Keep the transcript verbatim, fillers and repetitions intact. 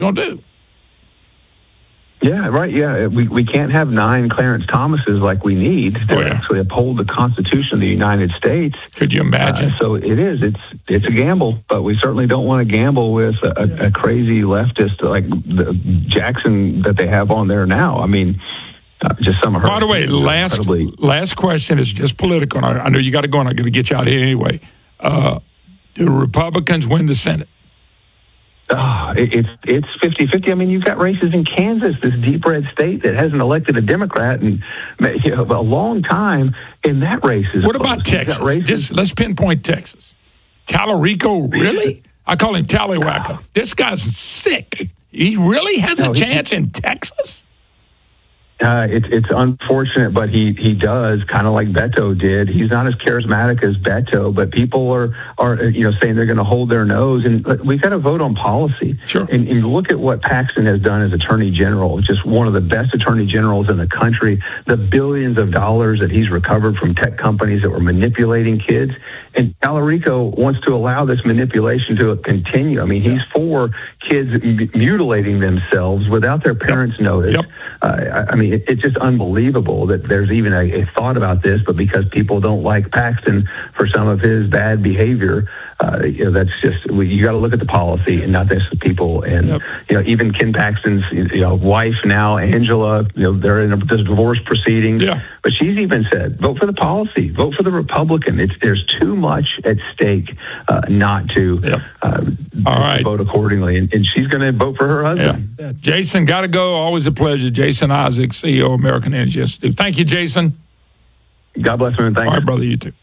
going to do? Yeah, right. Yeah, we we can't have nine Clarence Thomases like we need to oh, yeah. actually uphold the Constitution of the United States. Could you imagine? Uh, so it is. It's it's a gamble, but we certainly don't want to gamble with a, yeah. a crazy leftist like the Jackson that they have on there now. I mean, uh, just some of her. By the way, last incredibly... last question is just political. I, I know you got to go, and I'm going to get you out here anyway. Uh, do Republicans win the Senate? Oh, it, it's it's fifty-fifty. I mean, you've got races in Kansas, this deep red state that hasn't elected a Democrat in you know, a long time. In that race is what about Texas? Just, let's pinpoint Texas. Tallarico, really? I call him Tallywhacker. Oh. This guy's sick. He really has no, a chance he, in Texas? Uh, it's it's unfortunate, but he, he does, kind of like Beto did. He's not as charismatic as Beto, but people are, are you know saying they're going to hold their nose, and we've got to vote on policy. Sure. And, and look at what Paxton has done as Attorney General, just one of the best Attorney Generals in the country. The billions of dollars that he's recovered from tech companies that were manipulating kids, and Tallarico wants to allow this manipulation to continue. I mean, he's yeah. for kids m- mutilating themselves without their parents' yep. notice. Yep. Uh, I, I mean. It's just unbelievable that there's even a, a thought about this, but because people don't like Paxton for some of his bad behavior, uh, you know, that's just, you got to look at the policy and not just the people. And, yep. you know, even Ken Paxton's, you know, wife now, Angela, you know, they're in a divorce proceedings, yeah. but she's even said, vote for the policy, vote for the Republican. It's, there's too much at stake uh, not to, yep. uh, All right. vote accordingly. And, and she's going to vote for her husband. Yeah. Yeah. Jason, got to go. Always a pleasure. Jason Isaacs, C E O of American Energy Institute. Thank you, Jason. God bless you, and thanks. All right, brother, you too.